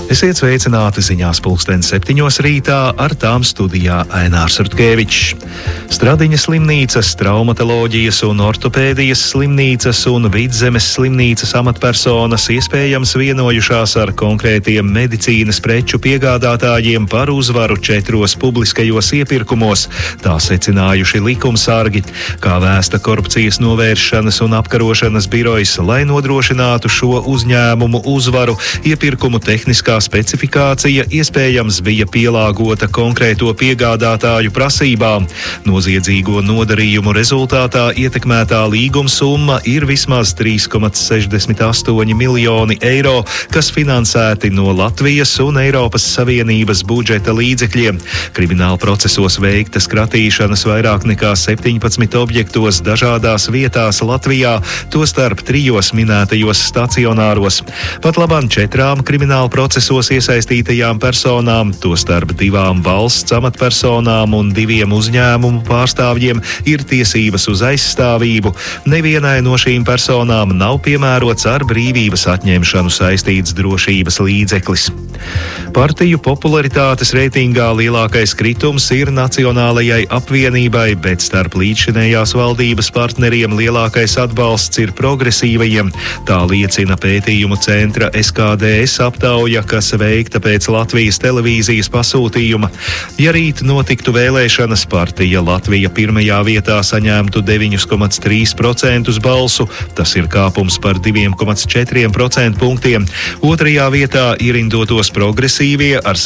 Esiet sveicināti ziņās 7:00 rītā, ar tām studijā Ainārs Rutkevičs. Stradiņa slimnīcas, traumatoloģijas un ortopēdijas slimnīcas un Vidzemes slimnīcas amatpersonas iespējams vienojušās ar konkrētiem medicīnas preču piegādātājiem par uzvaru 4 publiskajos iepirkumos, tā secinājuši likumsargi. Kā vēsta korupcijas novēršanas un apkarošanas birojs, lai nodrošinātu šo uzņēmumu uzvaru, iepirkumu tehniskā specifikācija iespējams bija pielāgota konkrēto piegādātāju prasībām. Noziedzīgo nodarījumu rezultātā ietekmētā līguma summa ir vismaz 3,68 miljoni eiro, kas finansēti no Latvijas un Eiropas Savienības budžeta līdzekļiem. Krimināla procesos veiktas kratīšanas vairāk nekā 17 objektos dažādās vietās Latvijā, tostarp 3 minētajos stacionāros. Pat labāk 4 krimināla procesos iesaistītajām personām, tostarp 2 valsts amatpersonām un 2 uzņēmumu pārstāvjiem, ir tiesības uz aizstāvību. Nevienai no šīm personām nav piemērots ar brīvības atņemšanu saistīts drošības līdzeklis. Partiju popularitātes reitingā lielākais kritums ir Nacionālajai apvienībai, bet starp līdzšinējās valdības partneriem lielākais atbalsts ir progresīvajiem. Tā liecina pētījumu centra SKDS aptauja, kas veikta pēc Latvijas televīzijas pasūtījuma. Ja rīt notiktu vēlēšanas, partija Latvija pirmajā vietā saņemtu 9,3% balsu, tas ir kāpums par 2,4% punktiem. Otrajā vietā ierindotos progresīvie ar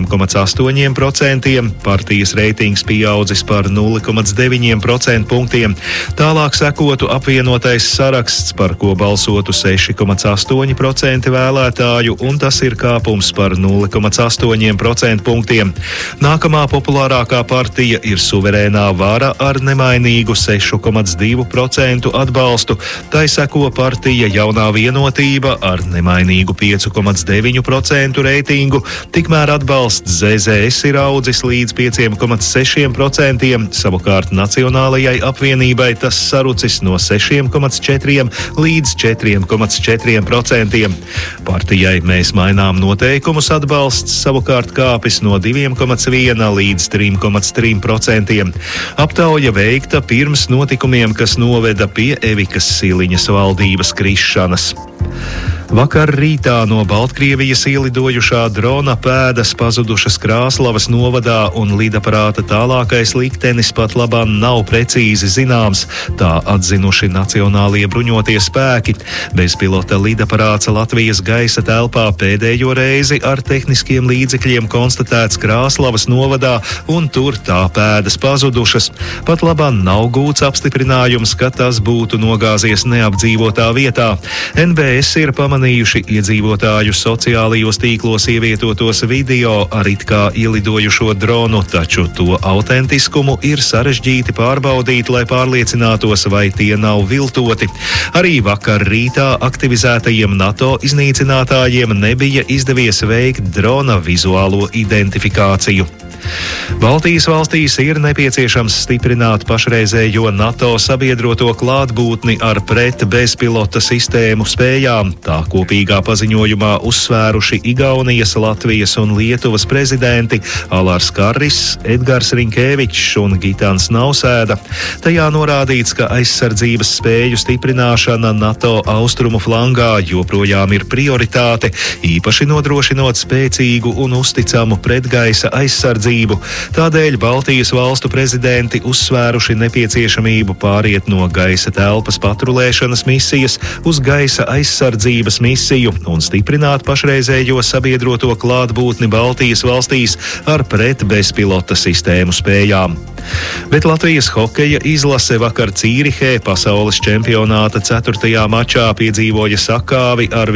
7,8%, partijas reitings pieaudzis par 0,9% punktiem. Tālāk sekotu apvienotais saraksts, par ko balsotu 6,8% vēlētāju, un tas ir kāpums par 0,8% punktiem. Nākamā populārākā partija ir Suverēnā vara ar nemainīgu 6,2% atbalstu. Tai seko partija Jaunā vienotība ar nemainīgu 5,9% reitingu, tikmēr atbalsts ZZS ir audzis līdz 5,6%, savukārt Nacionālajai apvienībai tas sarucis no 6,4% līdz 4,4%. Partijai Mēs mainām noteikumus atbalsts savukārt kāpis no 2,1% līdz 3,3%. Aptauja veikta pirms notikumiem, kas noveda pie Evikas Siliņas valdības krišanas. Vakar rītā no Baltkrievijas ielidojušā drona pēdas pazudušas Krāslavas novadā un lidaparāta tālākais liktenis pat labāk nav precīzi zināms, tā atzinuši Nacionālie bruņotie spēki. Bezpilota lidaparāts Latvijas gaisa telpā pēdējo reizi ar tehniskiem līdzekļiem konstatēts Krāslavas novadā, un tur tā pēdas pazudušas. Pat labāk nav gūts apstiprinājums, ka tas būtu nogāzies neapdzīvotā vietā. NBS ir pamanījuši iedzīvotāju sociālajos tīklos ievietotos video ar it kā ielidojušo dronu, taču to autentiskumu ir sarežģīti pārbaudīt, lai pārliecinātos, vai tie nav viltoti. Arī vakar rītā aktivizētajiem NATO iznīcinātājiem nebija izdevies veikt drona vizuālo identifikāciju. Baltijas valstīs ir nepieciešams stiprināt pašreizējo NATO sabiedroto klātbūtni ar pretbezpilota sistēmu spējām. Tā kopīgā paziņojumā uzsvēruši Igaunijas, Latvijas un Lietuvas prezidenti Alārs Karris, Edgars Rinkēvičs un Gitāns Nausēda. Tajā norādīts, ka aizsardzības spēju stiprināšana NATO austrumu flangā joprojām ir prioritāte, īpaši nodrošinot spēcīgu un uzticamu pretgaisa aizsardzību. Tādēļ Baltijas valstu prezidenti uzsvēruši nepieciešamību pāriet no gaisa telpas patrulēšanas misijas uz gaisa aizsardzības misiju un stiprināt pašreizējo sabiedroto klātbūtni Baltijas valstīs ar pretbezpilota sistēmu spējām. Bet Latvijas hokeja izlase vakar Cīrihē pasaules čempionāta 4. mačā piedzīvoja sakāvi ar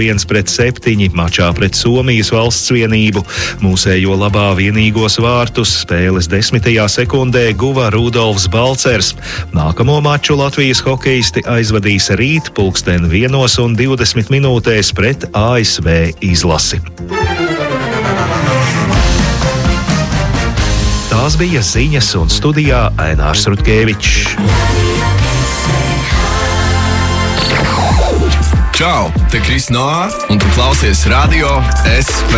1-7 mačā pret Somijas valsts vienību. Mūsējo labā vienīgos vārtus spēles 10. sekundē guva Rudolfs Balcers. Nākamo maču Latvijas hokeisti aizvadīs rīt 1:20 pret ASV izlasi. Tās bija ziņas, un studijā Ainārs Rutkevičs. Čau, te Kris Noā, un tu klausies Radio SV.